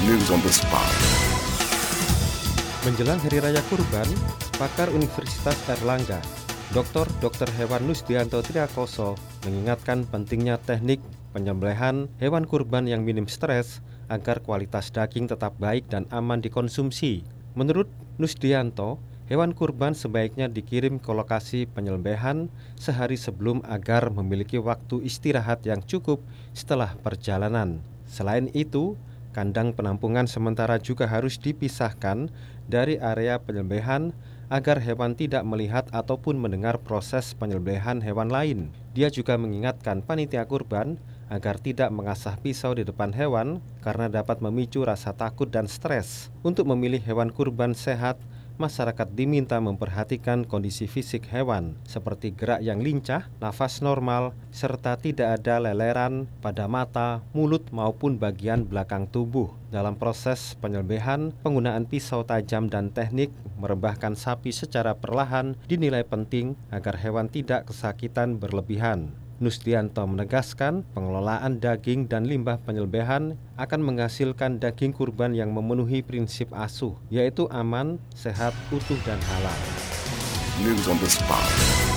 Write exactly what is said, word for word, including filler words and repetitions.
News on the spot. Menjelang Hari Raya Kurban, pakar Universitas Airlangga, Doktor Dokter Hewan Nusdianto Triakoso mengingatkan pentingnya teknik penyembelihan hewan kurban yang minim stres agar kualitas daging tetap baik dan aman dikonsumsi. Menurut Nusdianto, hewan kurban sebaiknya dikirim ke lokasi penyembelihan sehari sebelum agar memiliki waktu istirahat yang cukup setelah perjalanan. Selain itu, kandang penampungan sementara juga harus dipisahkan dari area penyembelihan agar hewan tidak melihat ataupun mendengar proses penyembelihan hewan lain. Dia juga mengingatkan panitia kurban agar tidak mengasah pisau di depan hewan karena dapat memicu rasa takut dan stres. Untuk memilih hewan kurban sehat, masyarakat diminta memperhatikan kondisi fisik hewan seperti gerak yang lincah, nafas normal, serta tidak ada leleran pada mata, mulut maupun bagian belakang tubuh. Dalam proses penyembelihan, penggunaan pisau tajam dan teknik merebahkan sapi secara perlahan dinilai penting agar hewan tidak kesakitan berlebihan. Nusdianto menegaskan pengelolaan daging dan limbah penyembelihan akan menghasilkan daging kurban yang memenuhi prinsip asuh, yaitu aman, sehat, utuh, dan halal. News on the spot.